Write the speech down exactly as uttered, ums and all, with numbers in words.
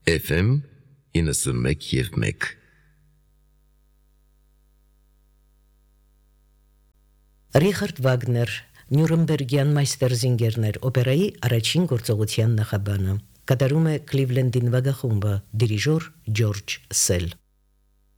Էֆ էմ իննսունմեկ և մեկ Ռիխարդ Վագներ, Նյուրնբերգյան մայստերզինգերներ օպերայի առաջին գործողության նախաբանը, կատարում է Կլիվլենդի նվագախումբը, դիրիժոր Ջորջ Սել։